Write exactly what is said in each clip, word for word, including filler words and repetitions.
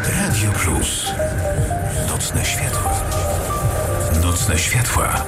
Radio Plus. Nocne światła. Nocne światła.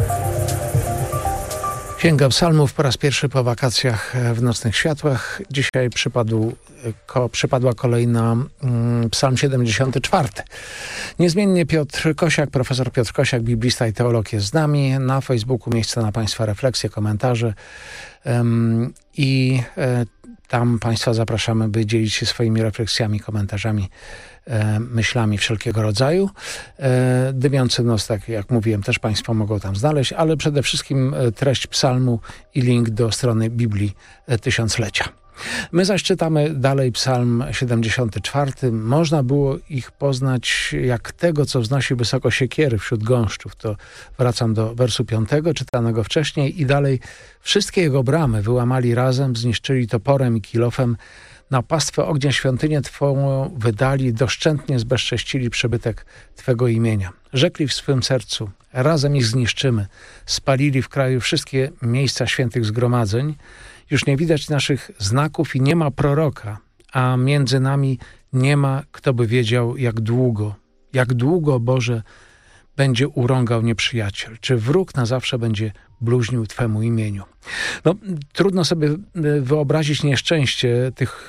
Księga Psalmów po raz pierwszy po wakacjach w Nocnych Światłach. Dzisiaj przypadł, ko, przypadła kolejna mm, Psalm siedemdziesiąty czwarty. Niezmiennie Piotr Kosiak, profesor Piotr Kosiak, biblista i teolog jest z nami. Na Facebooku miejsce na Państwa refleksje, komentarze um, i e, tam Państwa zapraszamy, by dzielić się swoimi refleksjami, komentarzami, e, myślami wszelkiego rodzaju. E, Dymiący nos, tak jak mówiłem, też Państwo mogą tam znaleźć, ale przede wszystkim treść psalmu i link do strony Biblii Tysiąclecia. My zaś czytamy dalej Psalm siedemdziesiąty czwarty. Można było ich poznać jak tego, co wznosi wysoko siekiery wśród gąszczów. To wracam do wersu piątego, czytanego wcześniej. I dalej. Wszystkie jego bramy wyłamali razem, zniszczyli toporem i kilofem. Na pastwę ognia świątynię Twą wydali, doszczętnie zbezcześcili przybytek Twego imienia. Rzekli w swym sercu, razem ich zniszczymy. Spalili w kraju wszystkie miejsca świętych zgromadzeń. Już nie widać naszych znaków i nie ma proroka, a między nami nie ma, kto by wiedział, jak długo, jak długo, Boże, będzie urągał nieprzyjaciel. Czy wróg na zawsze będzie bluźnił Twemu imieniu? No, trudno sobie wyobrazić nieszczęście tych,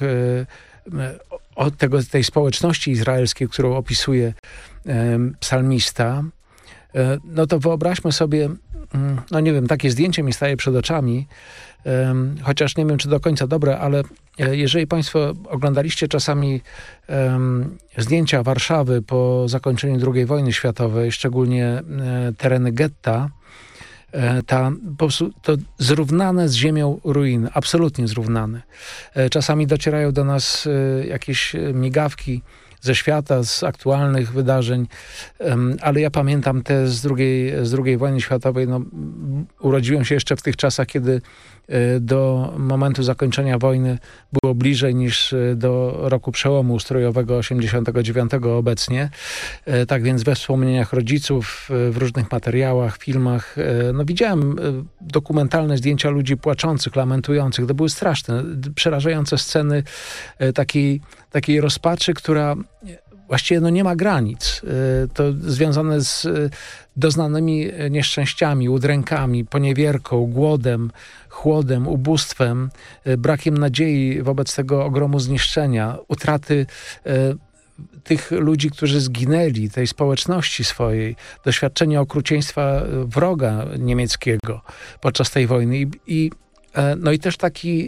o, tego, tej społeczności izraelskiej, którą opisuje psalmista. No to wyobraźmy sobie, no nie wiem, takie zdjęcie mi staje przed oczami, um, chociaż nie wiem, czy do końca dobre, ale jeżeli Państwo oglądaliście czasami um, zdjęcia Warszawy po zakończeniu drugiej wojny światowej, szczególnie e, tereny getta, e, ta, po prostu to zrównane z ziemią ruiny, absolutnie zrównane. E, czasami docierają do nas e, jakieś migawki ze świata, z aktualnych wydarzeń, ale ja pamiętam te z drugiej, z drugiej wojny światowej. No, urodziłem się jeszcze w tych czasach, kiedy do momentu zakończenia wojny było bliżej niż do roku przełomu ustrojowego osiemdziesiątego dziewiątego obecnie. Tak więc we wspomnieniach rodziców, w różnych materiałach, filmach, no widziałem dokumentalne zdjęcia ludzi płaczących, lamentujących. To były straszne, przerażające sceny takiej, takiej rozpaczy, która właściwie no nie ma granic. To związane z doznanymi nieszczęściami, udrękami, poniewierką, głodem, chłodem, ubóstwem, brakiem nadziei wobec tego ogromu zniszczenia, utraty tych ludzi, którzy zginęli, tej społeczności swojej, doświadczenie okrucieństwa wroga niemieckiego podczas tej wojny. I, i, no i też taki...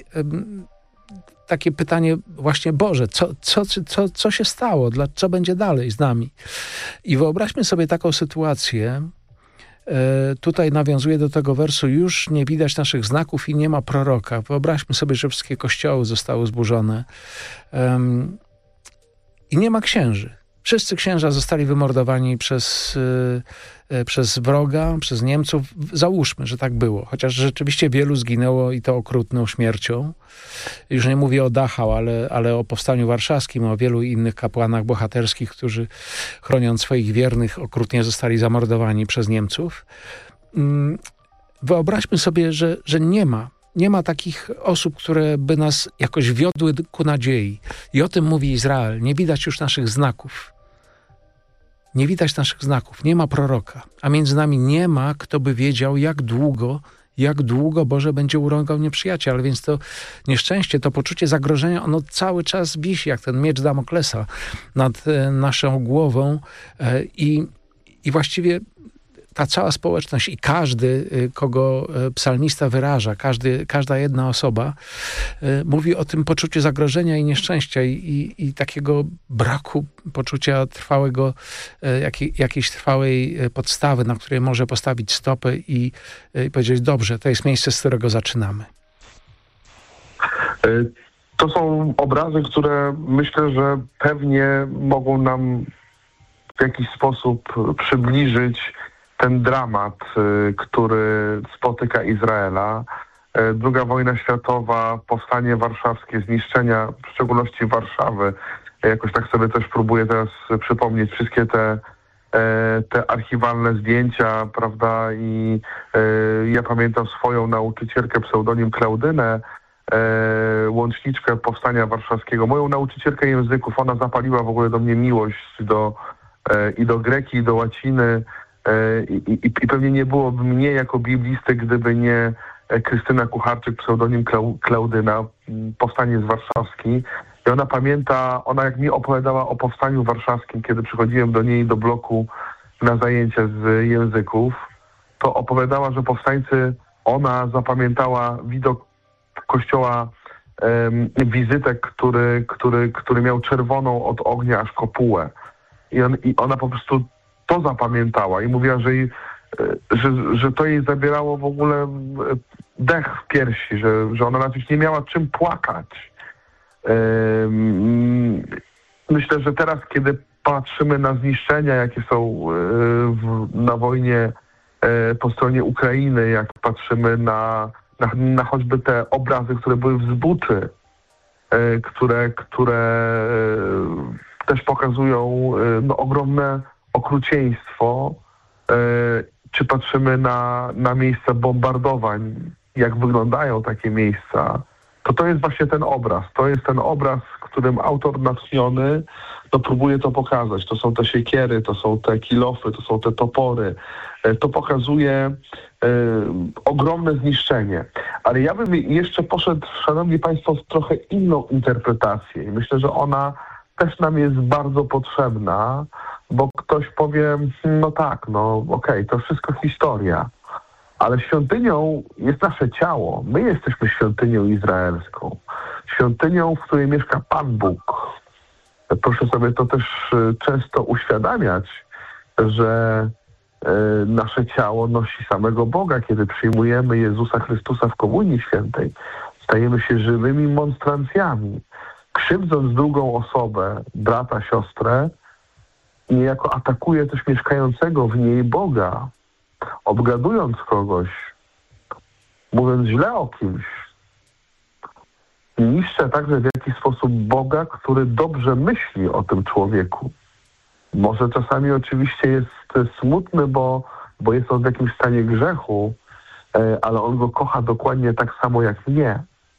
Takie pytanie właśnie, Boże, co, co, co, co się stało? Dla, co będzie dalej z nami? I wyobraźmy sobie taką sytuację. E, tutaj nawiązuję do tego wersu, już nie widać naszych znaków i nie ma proroka. Wyobraźmy sobie, że wszystkie kościoły zostały zburzone. Um, I nie ma księży. Wszyscy księża zostali wymordowani przez, y, przez wroga, przez Niemców. Załóżmy, że tak było. Chociaż rzeczywiście wielu zginęło i to okrutną śmiercią. Już nie mówię o Dachau, ale, ale o Powstaniu Warszawskim, o wielu innych kapłanach bohaterskich, którzy chroniąc swoich wiernych okrutnie zostali zamordowani przez Niemców. Wyobraźmy sobie, że, że nie ma Nie ma takich osób, które by nas jakoś wiodły ku nadziei. I o tym mówi Izrael. Nie widać już naszych znaków. Nie widać naszych znaków. Nie ma proroka. A między nami nie ma, kto by wiedział, jak długo, jak długo Boże będzie urągał nieprzyjaciel. Więc to nieszczęście, to poczucie zagrożenia, ono cały czas wisi, jak ten miecz Damoklesa nad e, naszą głową. E, i, I właściwie ta cała społeczność i każdy, kogo psalmista wyraża, każdy, każda jedna osoba mówi o tym poczuciu zagrożenia i nieszczęścia i, i, i takiego braku poczucia trwałego, jakiej, jakiejś trwałej podstawy, na której może postawić stopę i, i powiedzieć, dobrze, to jest miejsce, z którego zaczynamy. To są obrazy, które myślę, że pewnie mogą nam w jakiś sposób przybliżyć ten dramat, który spotyka Izraela. Druga wojna światowa, powstanie warszawskie, zniszczenia, w szczególności Warszawy. Jakoś tak sobie też próbuję teraz przypomnieć wszystkie te, te archiwalne zdjęcia, prawda? I ja pamiętam swoją nauczycielkę, pseudonim Klaudynę, e, łączniczkę Powstania Warszawskiego, moją nauczycielkę języków. Ona zapaliła w ogóle do mnie miłość do, e, i do greki, i do łaciny. E, i, i, I pewnie nie byłoby mnie jako biblisty, gdyby nie Krystyna Kucharczyk, pseudonim Klau, Klaudyna, Powstaniec Warszawski. I ona pamięta, ona jak mi opowiadała o Powstaniu Warszawskim, kiedy przychodziłem do niej do bloku na zajęcia z języków, to opowiadała, że powstańcy, ona zapamiętała widok kościoła, um, wizytek, który, który, który miał czerwoną od ognia aż kopułę. I, on, I ona po prostu to zapamiętała i mówiła, że, jej, że, że to jej zabierało w ogóle dech w piersi, że, że ona nawet już nie miała czym płakać. Um, myślę, że teraz, kiedy patrzymy na zniszczenia, jakie są w, na wojnie po stronie Ukrainy, jak patrzymy na, na, na choćby te obrazy, które były w Zbuczy, które, które też pokazują no, ogromne okrucieństwo, czy patrzymy na, na miejsca bombardowań, jak wyglądają takie miejsca, to to jest właśnie ten obraz. To jest ten obraz, którym autor natchniony no, próbuje to pokazać. To są te siekiery, to są te kilofy, to są te topory. To pokazuje e, ogromne zniszczenie. Ale ja bym jeszcze poszedł, szanowni państwo, w trochę inną interpretację. I myślę, że ona też nam jest bardzo potrzebna, bo ktoś powie, no tak, no okej, okay, to wszystko historia. Ale świątynią jest nasze ciało. My jesteśmy świątynią izraelską. Świątynią, w której mieszka Pan Bóg. Proszę sobie to też często uświadamiać, że nasze ciało nosi samego Boga. Kiedy przyjmujemy Jezusa Chrystusa w Komunii Świętej, stajemy się żywymi monstrancjami. Krzywdząc drugą osobę, brata, siostrę, niejako atakuje też mieszkającego w niej Boga. Obgadując kogoś, mówiąc źle o kimś, niszczę także w jakiś sposób Boga, który dobrze myśli o tym człowieku. Może czasami oczywiście jest smutny, bo, bo jest on w jakimś stanie grzechu, ale on go kocha dokładnie tak samo jak mnie.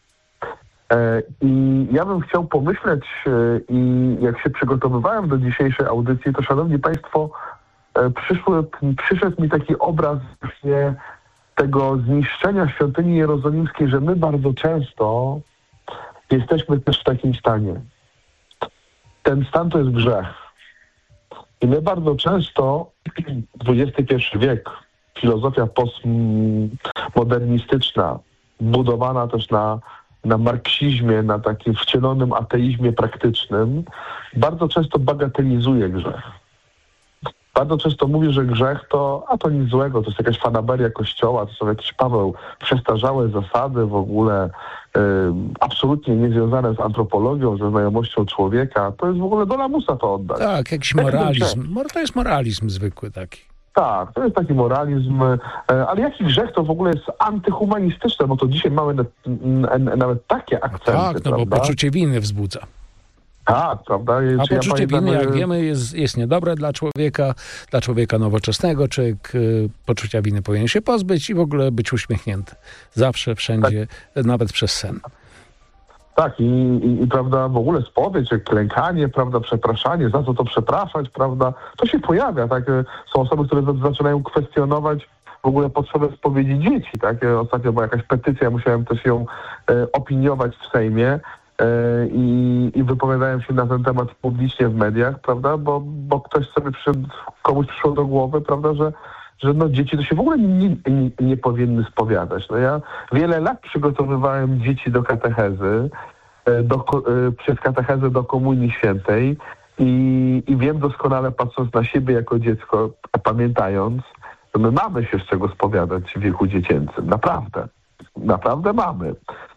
I ja bym chciał pomyśleć, i jak się przygotowywałem do dzisiejszej audycji, to szanowni państwo, Przyszły, przyszedł mi taki obraz właśnie tego zniszczenia świątyni jerozolimskiej, że my bardzo często jesteśmy też w takim stanie. Ten stan to jest grzech. I my bardzo często, dwudziesty pierwszy wiek, filozofia postmodernistyczna, budowana też na, na marksizmie, na takim wcielonym ateizmie praktycznym, bardzo często bagatelizuje grzech. Bardzo często mówi, że grzech to, a to nic złego, to jest jakaś fanaberia Kościoła, to są jakieś, Paweł, przestarzałe zasady w ogóle, y, absolutnie niezwiązane z antropologią, ze znajomością człowieka. To jest w ogóle do lamusa to oddać. Tak, jakiś moralizm. To jest moralizm zwykły taki. Tak, to jest taki moralizm, y, ale jaki grzech to w ogóle jest antyhumanistyczne, bo to dzisiaj mamy na, na, nawet takie akcenty, tak, no prawda? Bo poczucie winy wzbudza. Tak, prawda? A poczucie ja winy, jak wiemy, jest, jest niedobre dla człowieka, dla człowieka nowoczesnego. Człowiek y, poczucia winy powinien się pozbyć i w ogóle być uśmiechnięty. Zawsze, wszędzie, tak. Nawet przez sen. Tak, i, i, i prawda, w ogóle spowiedź, klękanie, prawda, przepraszanie, za co to przepraszać, prawda, to się pojawia, tak? Są osoby, które zaczynają kwestionować w ogóle potrzebę spowiedzi dzieci, tak? Ostatnio była jakaś petycja, musiałem też ją e, opiniować w Sejmie. I, i wypowiadałem się na ten temat publicznie w mediach, prawda, bo, bo ktoś sobie przyszedł, komuś przyszło do głowy, prawda, że, że no dzieci to się w ogóle nie, nie, nie powinny spowiadać. No ja wiele lat przygotowywałem dzieci do katechezy, do, przez katechezę do Komunii Świętej i, i wiem doskonale, patrząc na siebie jako dziecko, pamiętając, że my mamy się z czego spowiadać w wieku dziecięcym. Naprawdę. Naprawdę mamy.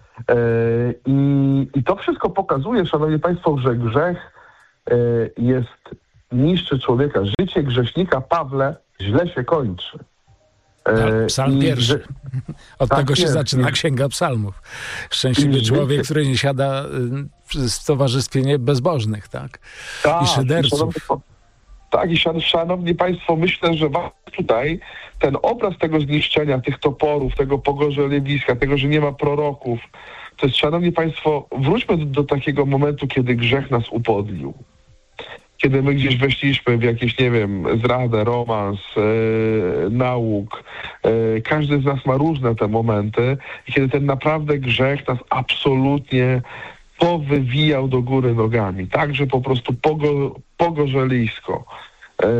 I, I to wszystko pokazuje, szanowni państwo, że grzech jest, niszczy człowieka. Życie grzesznika, Pawle, źle się kończy. Tak, psalm I, pierwszy. Od tak tego się jest. zaczyna Księga Psalmów. Szczęśliwy człowiek, który nie siada w towarzystwie bezbożnych, tak? tak I szyderców. Tak, i szan- szanowni państwo, myślę, że tutaj ten obraz tego zniszczenia, tych toporów, tego pogorzeliewiska, tego, że nie ma proroków, to jest, szanowni państwo, wróćmy do, do takiego momentu, kiedy grzech nas upodlił. Kiedy my gdzieś weszliśmy w jakieś, nie wiem, zradę, romans, yy, nauk. Yy, każdy z nas ma różne te momenty. I kiedy ten naprawdę grzech nas absolutnie powywijał do góry nogami. Tak, że po prostu pogo, pogorzelisko. Yy,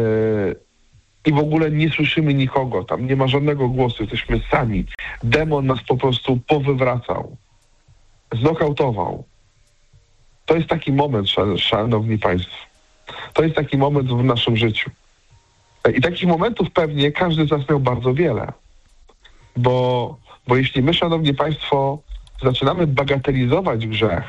I w ogóle nie słyszymy nikogo. Tam nie ma żadnego głosu. Jesteśmy sami. Demon nas po prostu powywracał. Znokautował. To jest taki moment, szanowni państwo. To jest taki moment w naszym życiu. I takich momentów pewnie każdy z nas miał bardzo wiele. Bo, bo jeśli my, szanowni państwo, zaczynamy bagatelizować grzech,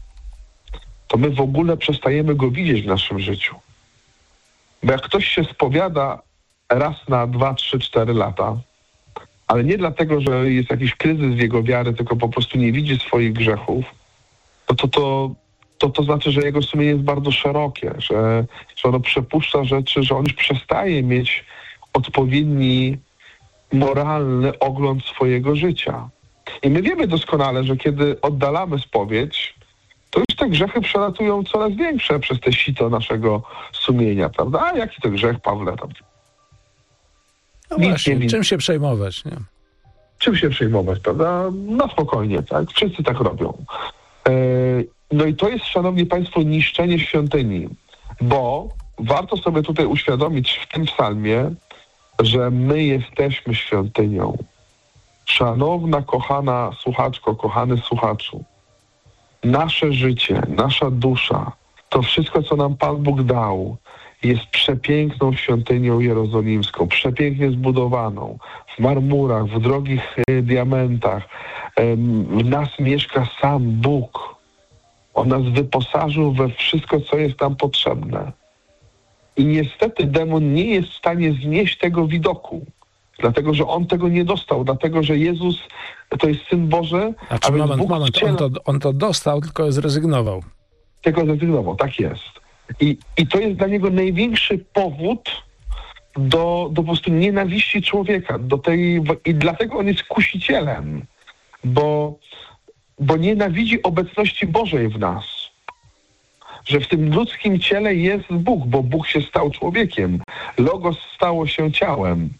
to my w ogóle przestajemy go widzieć w naszym życiu. Bo jak ktoś się spowiada raz na dwa, trzy, cztery lata, ale nie dlatego, że jest jakiś kryzys w jego wiary, tylko po prostu nie widzi swoich grzechów, to to, to to to znaczy, że jego sumienie jest bardzo szerokie, że, że ono przepuszcza rzeczy, że on już przestaje mieć odpowiedni moralny ogląd swojego życia. I my wiemy doskonale, że kiedy oddalamy spowiedź, to już te grzechy przelatują coraz większe przez te sito naszego sumienia, prawda? A jaki to grzech, Pawle? Tam? No właśnie, nie, czym się przejmować, nie? Czym się przejmować, prawda? Na spokojnie, tak? Wszyscy tak robią. Yy, No i to jest, szanowni państwo, niszczenie świątyni, bo warto sobie tutaj uświadomić w tym psalmie, że my jesteśmy świątynią. Szanowna, kochana słuchaczko, kochany słuchaczu, nasze życie, nasza dusza, to wszystko, co nam Pan Bóg dał, jest przepiękną świątynią jerozolimską, przepięknie zbudowaną, w marmurach, w drogich y, diamentach. Y, w nas mieszka sam Bóg. On nas wyposażył we wszystko, co jest nam potrzebne. I niestety demon nie jest w stanie znieść tego widoku, dlatego że on tego nie dostał, dlatego że Jezus to jest Syn Boży. A czy moment, Bóg moment, wciela... on, to, on to dostał, tylko zrezygnował. Tylko zrezygnował, tak jest. I, i to jest dla niego największy powód do, do po prostu nienawiści człowieka. Do tej, i dlatego on jest kusicielem, bo bo nienawidzi obecności Bożej w nas. Że w tym ludzkim ciele jest Bóg, bo Bóg się stał człowiekiem. Logos stało się ciałem.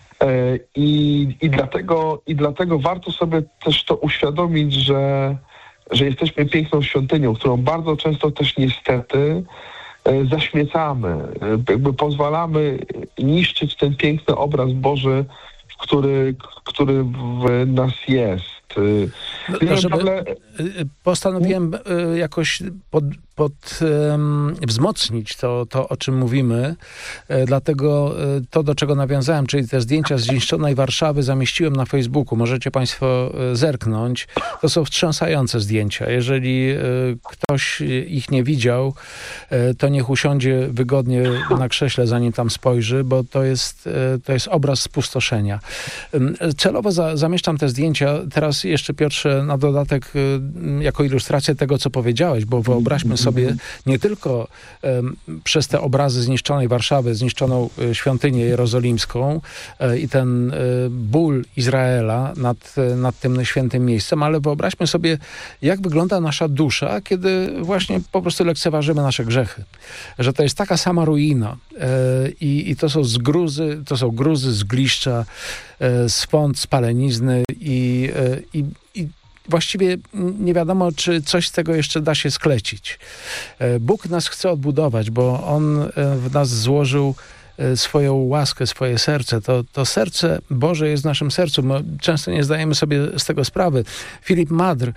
I, i, dlatego, i dlatego warto sobie też to uświadomić, że, że jesteśmy piękną świątynią, którą bardzo często też niestety zaśmiecamy. Jakby pozwalamy niszczyć ten piękny obraz Boży, który, który w nas jest. No, żeby, postanowiłem jakoś pod, pod, um, wzmocnić to, to, o czym mówimy. Dlatego to, do czego nawiązałem, czyli te zdjęcia z zniszczonej Warszawy, zamieściłem na Facebooku. Możecie państwo zerknąć. To są wstrząsające zdjęcia. Jeżeli ktoś ich nie widział, to niech usiądzie wygodnie na krześle, zanim tam spojrzy, bo to jest, to jest obraz spustoszenia. Celowo za, zamieszczam te zdjęcia. Teraz jeszcze, Piotrze, na dodatek jako ilustrację tego, co powiedziałeś, bo wyobraźmy sobie nie tylko um, przez te obrazy zniszczonej Warszawy, zniszczoną y, świątynię jerozolimską y, i ten y, ból Izraela nad, y, nad tym świętym miejscem, ale wyobraźmy sobie, jak wygląda nasza dusza, kiedy właśnie po prostu lekceważymy nasze grzechy. Że to jest taka sama ruina y, i, i to są zgruzy, to są gruzy, zgliszcza, y, swąd, spalenizny i, y, i, i właściwie nie wiadomo, czy coś z tego jeszcze da się sklecić. Bóg nas chce odbudować, bo On w nas złożył swoją łaskę, swoje serce. To, to serce Boże jest w naszym sercu. My często nie zdajemy sobie z tego sprawy. Philippe Madre,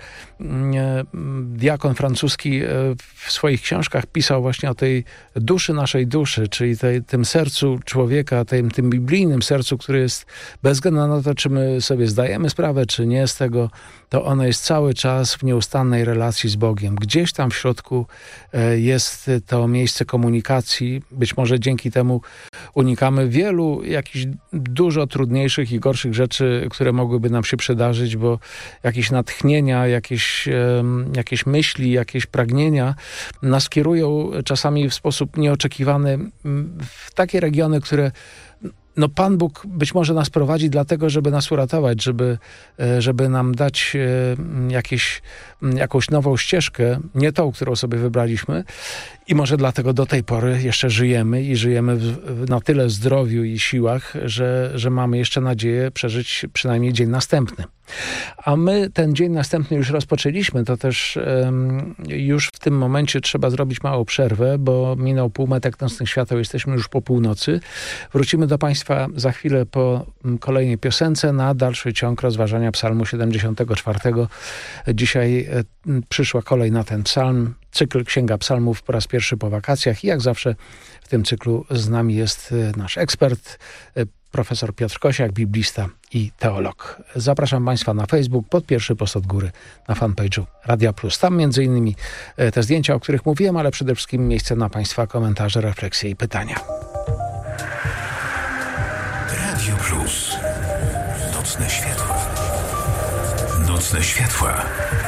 diakon francuski, w swoich książkach pisał właśnie o tej duszy naszej duszy, czyli tej, tym sercu człowieka, tym, tym biblijnym sercu, które jest bez względu na to, czy my sobie zdajemy sprawę, czy nie z tego, to ono jest cały czas w nieustannej relacji z Bogiem. Gdzieś tam w środku jest to miejsce komunikacji. Być może dzięki temu unikamy wielu jakichś dużo trudniejszych i gorszych rzeczy, które mogłyby nam się przydarzyć, bo jakieś natchnienia, jakieś, jakieś myśli, jakieś pragnienia nas kierują czasami w sposób nieoczekiwany w takie regiony, które no Pan Bóg być może nas prowadzi dlatego, żeby nas uratować, żeby, żeby nam dać jakieś, jakąś nową ścieżkę, nie tą, którą sobie wybraliśmy. I może dlatego do tej pory jeszcze żyjemy i żyjemy w, na tyle zdrowiu i siłach, że, że mamy jeszcze nadzieję przeżyć przynajmniej dzień następny. A my ten dzień następny już rozpoczęliśmy, to też um, już w tym momencie trzeba zrobić małą przerwę, bo minął półmetek nocnych świateł, jesteśmy już po północy. Wrócimy do Państwa za chwilę po kolejnej piosence na dalszy ciąg rozważania psalmu siedemdziesiątego czwartego. Dzisiaj e, przyszła kolej na ten psalm. Cykl Księga Psalmów po raz pierwszy po wakacjach i jak zawsze w tym cyklu z nami jest nasz ekspert, profesor Piotr Kosiak, biblista i teolog. Zapraszam Państwa na Facebook, pod pierwszy post od góry na fanpage'u Radia Plus. Tam między innymi te zdjęcia, o których mówiłem, ale przede wszystkim miejsce na Państwa komentarze, refleksje i pytania. Radio Plus. Nocne światła. Nocne światła.